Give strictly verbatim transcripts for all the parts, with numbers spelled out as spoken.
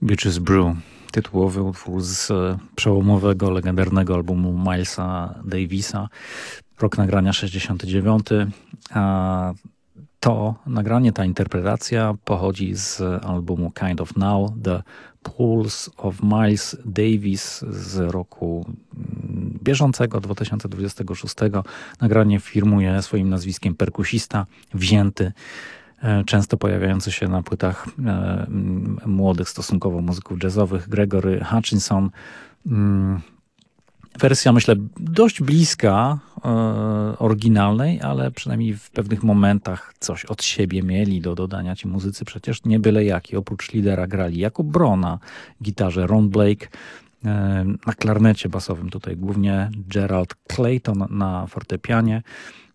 Bitches Brew. Tytułowy utwór z przełomowego, legendarnego albumu Milesa Davisa. Rok nagrania sześćdziesiąty dziewiąty. A to nagranie, ta interpretacja pochodzi z albumu Kind of Now, The Pulse of Miles Davis z roku bieżącego, dwa tysiące dwudziestego szóstego. Nagranie firmuje swoim nazwiskiem perkusista, wzięty, często pojawiający się na płytach e, młodych stosunkowo muzyków jazzowych, Gregory Hutchinson. Mm, wersja, myślę, dość bliska e, oryginalnej, ale przynajmniej w pewnych momentach coś od siebie mieli do dodania ci muzycy. Przecież nie byle jaki. Oprócz lidera grali Jakub Bro na gitarze, Ron Blake e, na klarnecie basowym, tutaj głównie Gerald Clayton na fortepianie,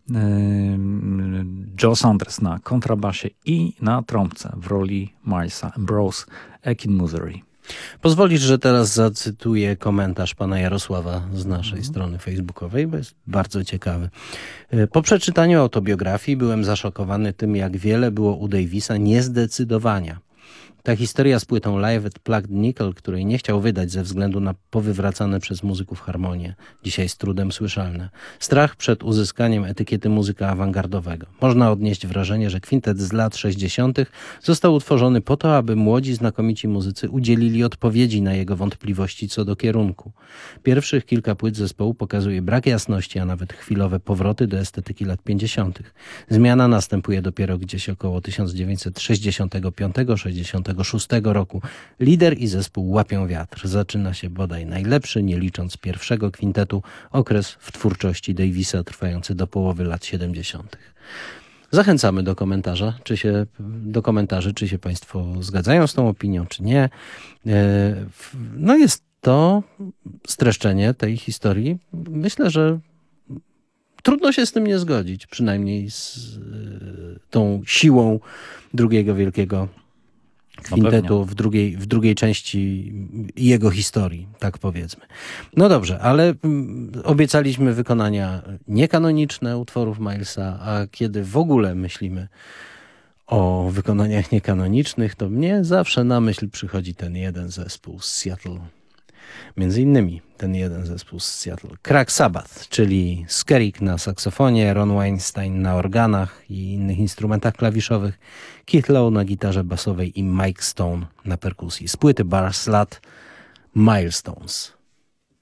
Joe Saunders na kontrabasie i na trąbce w roli Milesa Ambrose Akin-Muthery. Pozwolisz, że teraz zacytuję komentarz pana Jarosława z naszej mm. strony facebookowej, bo jest bardzo ciekawy. Po przeczytaniu autobiografii byłem zaszokowany tym, jak wiele było u Davisa niezdecydowania. Ta historia z płytą Live at Plugged Nickel, której nie chciał wydać ze względu na powywracane przez muzyków harmonie, dzisiaj z trudem słyszalne. Strach przed uzyskaniem etykiety muzyka awangardowego. Można odnieść wrażenie, że kwintet z lat sześćdziesiątych został utworzony po to, aby młodzi, znakomici muzycy udzielili odpowiedzi na jego wątpliwości co do kierunku. Pierwszych kilka płyt zespołu pokazuje brak jasności, a nawet chwilowe powroty do estetyki lat pięćdziesiątych. Zmiana następuje dopiero gdzieś około tysiąc dziewięćset sześćdziesiątego piątego sześćdziesiątego szóstego roku. Lider i zespół łapią wiatr. Zaczyna się bodaj najlepszy, nie licząc pierwszego kwintetu, okres w twórczości Davisa trwający do połowy lat siedemdziesiątych. Zachęcamy do komentarza, czy się, do komentarzy, czy się państwo zgadzają z tą opinią, czy nie. No jest to streszczenie tej historii. Myślę, że trudno się z tym nie zgodzić, przynajmniej z tą siłą drugiego wielkiego kwintetu w drugiej, w drugiej części jego historii, tak powiedzmy. No dobrze, ale obiecaliśmy wykonania niekanoniczne utworów Milesa, a kiedy w ogóle myślimy o wykonaniach niekanonicznych, to mnie zawsze na myśl przychodzi ten jeden zespół z Seattle. Między innymi ten jeden zespół z Seattle. Crack Sabbath, czyli Skerik na saksofonie, Ron Weinstein na organach i innych instrumentach klawiszowych, Keith Lowe na gitarze basowej i Mike Stone na perkusji. Z płyty Bar Slat Milestones.